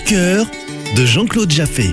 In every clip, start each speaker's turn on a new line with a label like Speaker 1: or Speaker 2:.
Speaker 1: cœur de Jean-Claude Jaffé.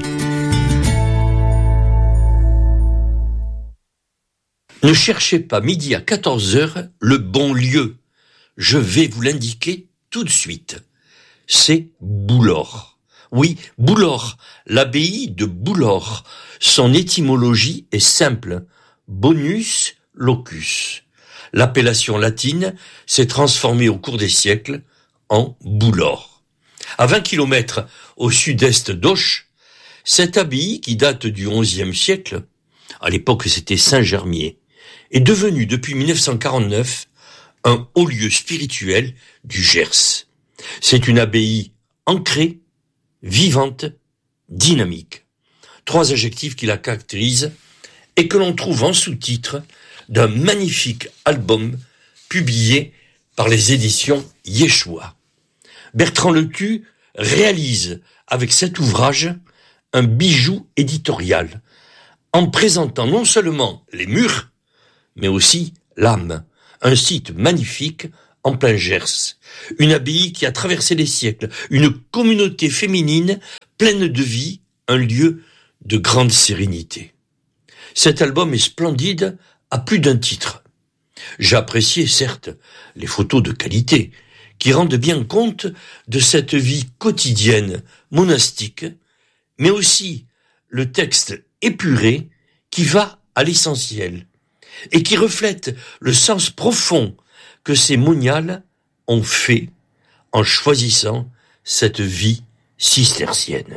Speaker 2: Ne cherchez pas midi à 14h le bon lieu. Je vais vous l'indiquer tout de suite. C'est Boulor. Oui, Boulor, l'abbaye de Boulor. Son étymologie est simple. Bonus locus. L'appellation latine s'est transformée au cours des siècles en Boulor. À 20 km au sud-est d'Auch, cette abbaye qui date du XIe siècle, à l'époque c'était Saint-Germier, est devenue depuis 1949 un haut lieu spirituel du Gers. C'est une abbaye ancrée, vivante, dynamique. 3 adjectifs qui la caractérisent et que l'on trouve en sous-titre d'un magnifique album publié par les éditions Yeshua. Bertrand Lecu réalise avec cet ouvrage un bijou éditorial en présentant non seulement les murs, mais aussi l'âme, un site magnifique en plein Gers, une abbaye qui a traversé les siècles, une communauté féminine pleine de vie, un lieu de grande sérénité. Cet album est splendide à plus d'un titre. J'ai apprécié, certes, les photos de qualité, qui rendent bien compte de cette vie quotidienne monastique, mais aussi le texte épuré qui va à l'essentiel et qui reflète le sens profond que ces moniales ont fait en choisissant cette vie cistercienne.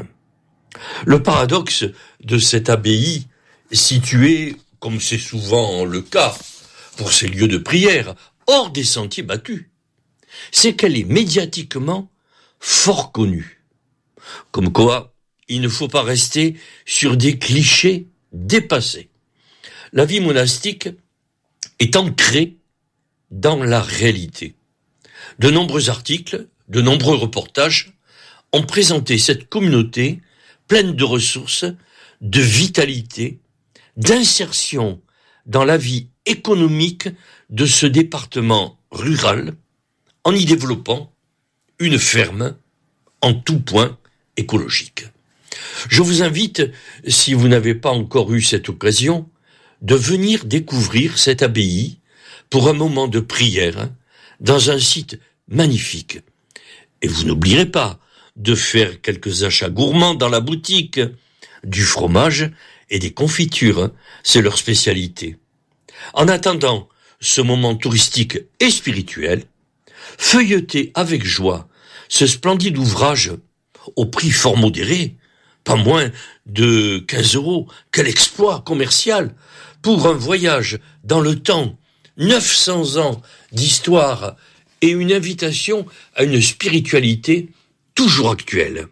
Speaker 2: Le paradoxe de cette abbaye, située, comme c'est souvent le cas pour ces lieux de prière, hors des sentiers battus, c'est qu'elle est médiatiquement fort connue. Comme quoi, il ne faut pas rester sur des clichés dépassés. La vie monastique est ancrée dans la réalité. De nombreux articles, de nombreux reportages ont présenté cette communauté pleine de ressources, de vitalité, d'insertion dans la vie économique de ce département rural, en y développant une ferme en tout point écologique. Je vous invite, si vous n'avez pas encore eu cette occasion, de venir découvrir cette abbaye pour un moment de prière dans un site magnifique. Et vous n'oublierez pas de faire quelques achats gourmands dans la boutique, du fromage et des confitures, c'est leur spécialité. En attendant ce moment touristique et spirituel, feuilletez avec joie ce splendide ouvrage au prix fort modéré, pas moins de 15 €. Quel exploit commercial pour un voyage dans le temps, 900 ans d'histoire et une invitation à une spiritualité toujours actuelle.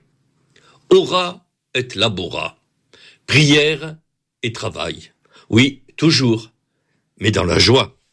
Speaker 2: Ora et labora, prière et travail. Oui, toujours, mais dans la joie.